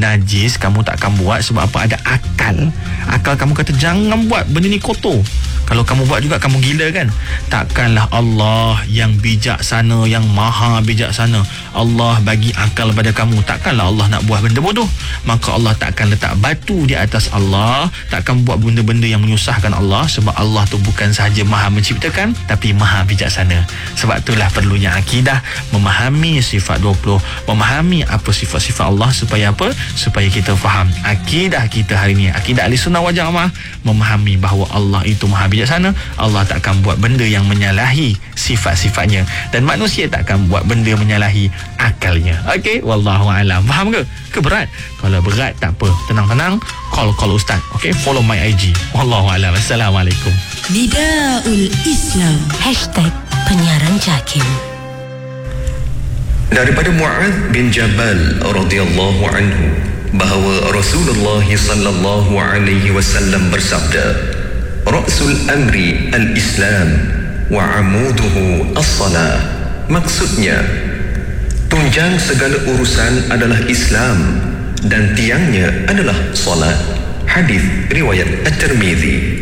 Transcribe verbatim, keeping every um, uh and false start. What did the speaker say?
najis kamu takkan buat. Sebab apa? Ada akal. Akal kamu kata jangan buat benda ni kotor. Kalau kamu buat juga kamu gila kan? Takkanlah Allah yang bijaksana, yang maha bijaksana, Allah bagi akal pada kamu, takkanlah Allah nak buat benda bodoh. Maka Allah takkan letak batu di atas Allah, takkan buat benda-benda yang menyusahkan Allah. Sebab Allah tu bukan sahaja maha menciptakan, tapi maha bijaksana. Sebab itulah perlunya akidah, memahami sifat dua puluh, memahami apa sifat-sifat Allah. Supaya apa? Supaya kita faham akidah kita hari ni, akidah ahli sunnah wal jamaah, memahami bahawa Allah itu maha bijaksana. Allah takkan buat benda yang menyalahi sifat-sifatnya, dan manusia takkan buat benda menyalahi akalnya. Okey, wallahu alam. Faham ke? Ke berat? Kalau berat tak apa, tenang-tenang, call call ustaz. Okey, follow my I G. Wallahu alam. Assalamualaikum. Nidaul Islam Hashtag Penyiaran Jakim. Daripada Mu'adz bin Jabal radhiyallahu anhu bahawa Rasulullah sallallahu alaihi wasallam bersabda, Ra'sul amri al-Islam wa amuduhu as-salah. Maksudnya, tunjang segala urusan adalah Islam dan tiangnya adalah salat. Hadis riwayat At-Tirmizi.